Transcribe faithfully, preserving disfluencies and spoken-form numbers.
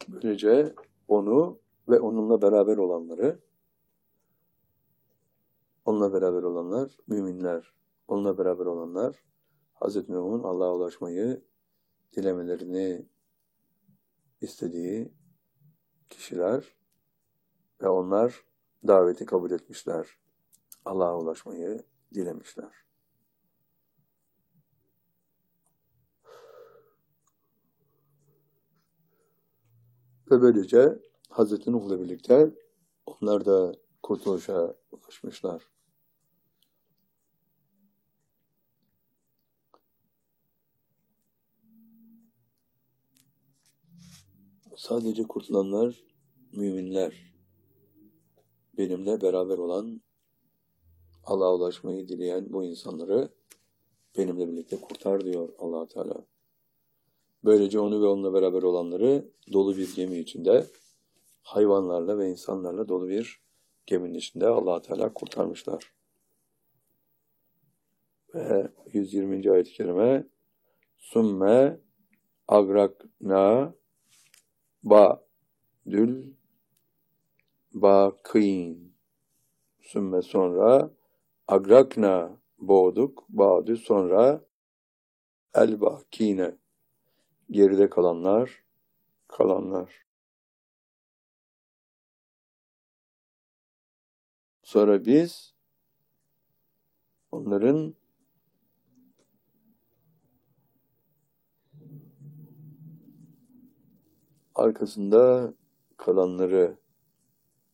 Böylece onu ve onunla beraber olanları, onunla beraber olanlar, müminler, onunla beraber olanlar, Hazreti Nuh'un Allah'a ulaşmayı dilemelerini istediği kişiler ve onlar daveti kabul etmişler. Allah'a ulaşmayı dilemişler. Ve böylece Hazreti Nuh'la birlikte onlar da kurtuluşa ulaşmışlar. Sadece kurtulanlar müminler, benimle beraber olan, Allah'a ulaşmayı dileyen bu insanları benimle birlikte kurtar diyor Allah Teala. Böylece onu ve onunla beraber olanları dolu bir gemi içinde, hayvanlarla ve insanlarla dolu bir geminin içinde Allah Teala kurtarmışlar. Ve yüz yirminci ayet-i kerime Sümme agrakna ba'dül bâkîn. Sümme sonra agrakna boğduk, ba'dü sonra el bâkîne geride kalanlar, kalanlar. Sonra biz onların arkasında kalanları